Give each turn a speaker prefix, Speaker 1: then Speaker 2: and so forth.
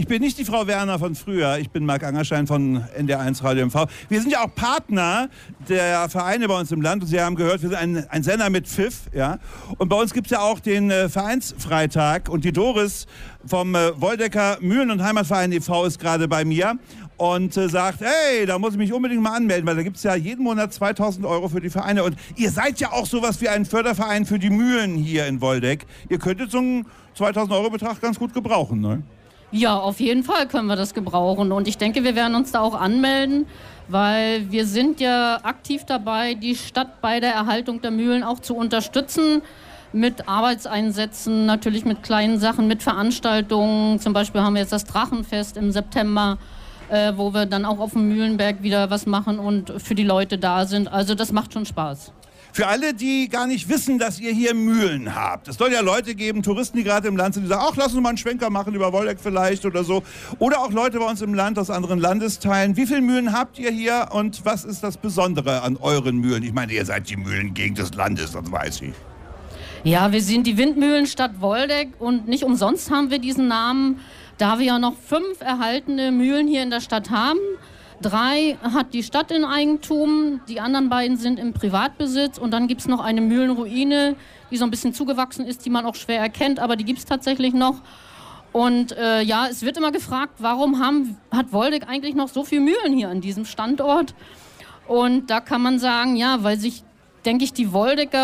Speaker 1: Ich bin nicht die Frau Werner von früher, ich bin Marc Angerstein von NDR1 Radio MV. Wir sind ja auch Partner der Vereine bei uns im Land und Sie haben gehört, wir sind ein Sender mit Pfiff. Ja? Und bei uns gibt es ja auch den Vereinsfreitag und die Doris vom Woldecker Mühlen- und Heimatverein e.V. ist gerade bei mir und sagt, hey, da muss ich mich unbedingt mal anmelden, weil da gibt es ja jeden Monat 2.000 € für die Vereine. Und ihr seid ja auch sowas wie ein Förderverein für die Mühlen hier in Woldeck. Ihr könntet so einen 2.000 € Betrag ganz gut gebrauchen, ne?
Speaker 2: Ja, auf jeden Fall können wir das gebrauchen. Und ich denke, wir werden uns da auch anmelden, weil wir sind ja aktiv dabei, die Stadt bei der Erhaltung der Mühlen auch zu unterstützen. Mit Arbeitseinsätzen, natürlich mit kleinen Sachen, mit Veranstaltungen. Zum Beispiel haben wir jetzt das Drachenfest im September, wo wir dann auch auf dem Mühlenberg wieder was machen und für die Leute da sind. Also das macht schon Spaß.
Speaker 1: Für alle, die gar nicht wissen, dass ihr hier Mühlen habt. Es soll ja Leute geben, Touristen, die gerade im Land sind, die sagen, ach, lass uns mal einen Schwenker machen über Woldeck vielleicht oder so. Oder auch Leute bei uns im Land aus anderen Landesteilen. Wie viele Mühlen habt ihr hier und was ist das Besondere an euren Mühlen? Ich meine, ihr seid die Mühlengegend des Landes, das weiß ich.
Speaker 2: Ja, wir sind die Windmühlenstadt Woldeck und nicht umsonst haben wir diesen Namen, da wir ja noch 5 erhaltene Mühlen hier in der Stadt haben. 3 hat die Stadt in Eigentum, die anderen beiden sind im Privatbesitz und dann gibt es noch eine Mühlenruine, die so ein bisschen zugewachsen ist, die man auch schwer erkennt, aber die gibt es tatsächlich noch. Und ja, es wird immer gefragt, warum hat Woldeck eigentlich noch so viele Mühlen hier an diesem Standort? Und da kann man sagen, ja, weil sich, denke ich, die Woldecker